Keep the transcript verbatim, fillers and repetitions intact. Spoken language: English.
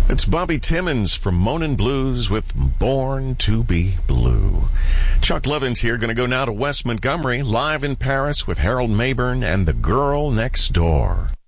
It's Bobby Timmons from Moanin' Blues with Born to Be Blue. Chuck Levins here, going to go now to West Montgomery, live in Paris with Harold Mayburn and The Girl Next Door.